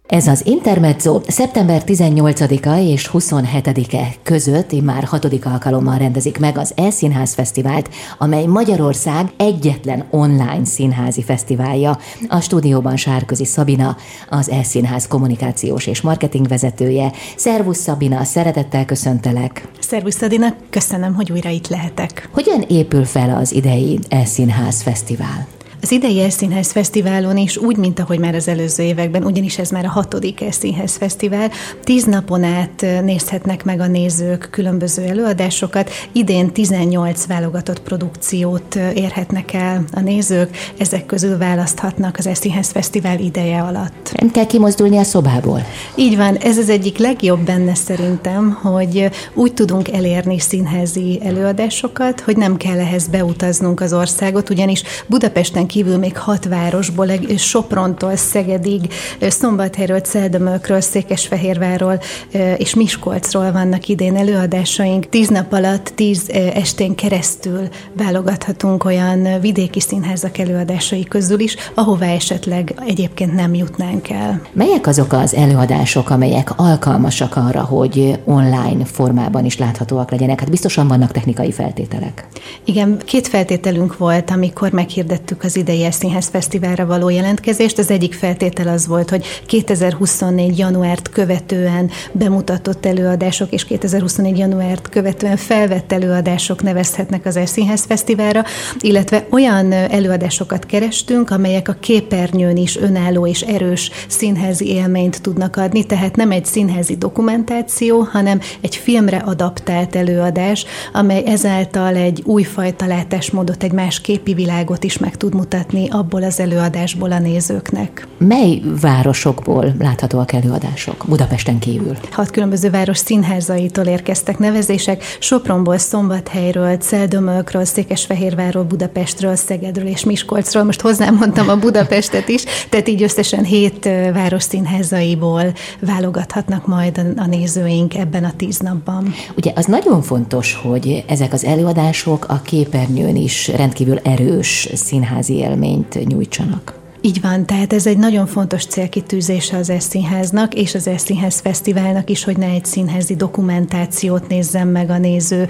Ez az Intermezzo szeptember 18-a és 27-e között immár 6. alkalommal rendezik meg az E-Színház Fesztivált, amely Magyarország egyetlen online színházi fesztiválja. A stúdióban Sárközi Szabina, az E-Színház kommunikációs és marketing vezetője. Szervusz Szabina, szeretettel köszöntelek. Szervusz Adina, köszönöm, hogy újra itt lehetek. Hogyan épül fel az idei E-Színház Fesztivál? Az idei E-Színház Fesztiválon is, úgy, mint ahogy már az előző években, ugyanis ez már a 6. E-Színház Fesztivál, 10 napon át nézhetnek meg a nézők különböző előadásokat. Idén 18 válogatott produkciót érhetnek el a nézők, ezek közül választhatnak az E-Színház Fesztivál ideje alatt. Nem kell kimozdulni a szobából? Így van, ez az egyik legjobb benne szerintem, hogy úgy tudunk elérni színházi előadásokat, hogy nem kell ehhez beutaznunk az országot, ugyanis Budapesten kívül még 6 városból, Soprontól Szegedig, Szombathelyről, Celldömölkről, Székesfehérvárról és Miskolcról vannak idén előadásaink. 10 nap alatt, 10 estén keresztül válogathatunk olyan vidéki színházak előadásai közül is, ahová esetleg egyébként nem jutnánk el. Melyek azok az előadások, amelyek alkalmasak arra, hogy online formában is láthatóak legyenek? Hát biztosan vannak technikai feltételek. Igen, 2 feltételünk volt, amikor meghirdettük az idei E-Színház Fesztiválra való jelentkezést. Az egyik feltétel az volt, hogy 2024. januárt követően bemutatott előadások és 2024. januárt követően felvett előadások nevezhetnek az E-Színház Fesztiválra, illetve olyan előadásokat kerestünk, amelyek a képernyőn is önálló és erős színházi élményt tudnak adni, tehát nem egy színházi dokumentáció, hanem egy filmre adaptált előadás, amely ezáltal egy újfajta látásmódot, egy más képi világot is meg tud mutatni abból az előadásból a nézőknek. Mely városokból láthatóak előadások Budapesten kívül? 6 különböző város színházaitól érkeztek nevezések, Sopronból, Szombathelyről, Celldömölkről, Székesfehérvárról, Budapestről, Szegedről és Miskolcról. Most hozzámondtam a Budapestet is, tehát így összesen 7 város színházaiból válogathatnak majd a nézőink ebben a 10 napban. Ugye az nagyon fontos, hogy ezek az előadások a képernyőn is rendkívül erős színházi élményt nyújtsanak. Így van, tehát ez egy nagyon fontos célkitűzése az E-Színháznak és az E-Színház Fesztiválnak is, hogy ne egy színházi dokumentációt nézzen meg a néző,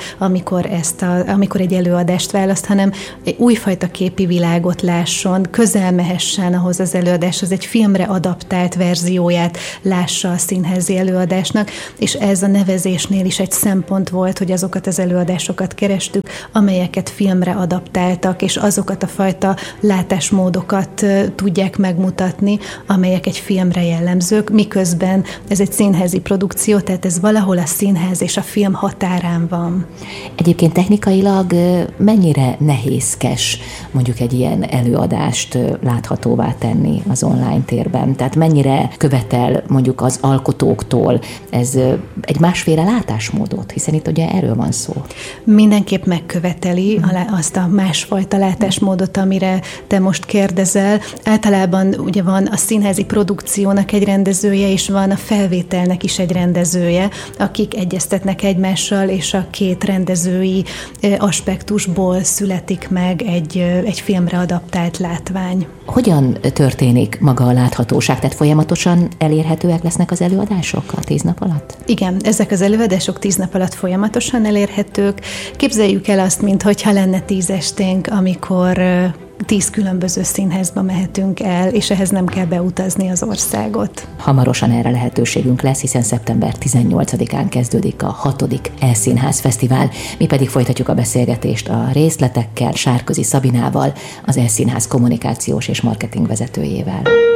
amikor egy előadást választ, hanem egy újfajta képi világot lásson, közel mehessen ahhoz az előadáshoz, egy filmre adaptált verzióját lássa a színházi előadásnak, és ez a nevezésnél is egy szempont volt, hogy azokat az előadásokat kerestük, amelyeket filmre adaptáltak, és azokat a fajta látásmódokat tudják megmutatni, amelyek egy filmre jellemzők, miközben ez egy színházi produkció, tehát ez valahol a színház és a film határán van. Egyébként technikailag mennyire nehézkes mondjuk egy ilyen előadást láthatóvá tenni az online térben? Tehát mennyire követel mondjuk az alkotóktól ez egy másféle látásmódot, hiszen itt ugye erről van szó. Mindenképp megköveteli azt a másfajta látásmódot, amire te most kérdezel. Általában ugye van a színházi produkciónak egy rendezője, és van a felvételnek is egy rendezője, akik egyeztetnek egymással, és a 2 rendezői aspektusból születik meg egy filmre adaptált látvány. Hogyan történik maga a láthatóság? Tehát folyamatosan elérhetőek lesznek az előadások a 10 nap alatt? Igen, ezek az előadások 10 nap alatt folyamatosan elérhetők. Képzeljük el azt, mintha lenne 10 esténk, amikor 10 különböző színházba mehetünk el, és ehhez nem kell beutazni az országot. Hamarosan erre lehetőségünk lesz, hiszen szeptember 18-án kezdődik a 6. E-Színház Fesztivál. Mi pedig folytatjuk a beszélgetést a részletekkel Sárközi Szabinával, az E-Színház kommunikációs és marketing vezetőjével.